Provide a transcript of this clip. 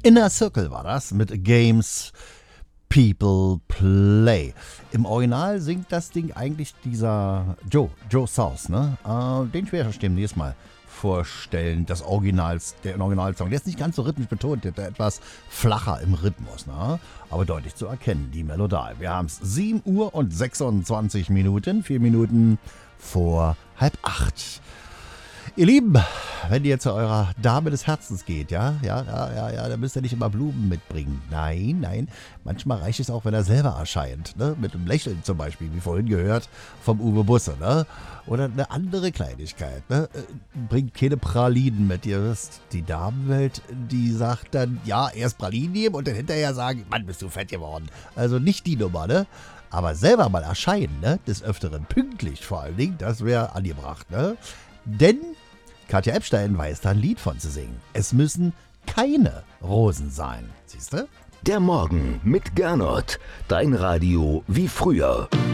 Inner Circle war das mit Games People Play. Im Original singt das Ding eigentlich dieser Joe South, ne? Den schwerer Stimmen nächstes Mal vorstellen, der Originalsong. Der ist nicht ganz so rhythmisch betont, der ist etwas flacher im Rhythmus, ne? Aber deutlich zu erkennen, die Melodie. Wir haben es 7 Uhr und 26 Minuten, 4 Minuten vor 7:30. Ihr Lieben, wenn ihr zu eurer Dame des Herzens geht, ja, dann müsst ihr nicht immer Blumen mitbringen. Nein, manchmal reicht es auch, wenn er selber erscheint, ne? Mit einem Lächeln zum Beispiel, wie vorhin gehört, vom Uwe Busse, ne? Oder eine andere Kleinigkeit, ne? Bringt keine Pralinen mit, ihr wisst, die Damenwelt, die sagt dann, ja, erst Pralinen nehmen und dann hinterher sagen, Mann, bist du fett geworden. Also nicht die Nummer, ne? Aber selber mal erscheinen, ne? Des Öfteren pünktlich vor allen Dingen, das wäre angebracht, ne? Denn Katja Epstein weiß da ein Lied von zu singen. Es müssen keine Rosen sein. Siehst du? Der Morgen mit Gernot. Dein Radio wie früher.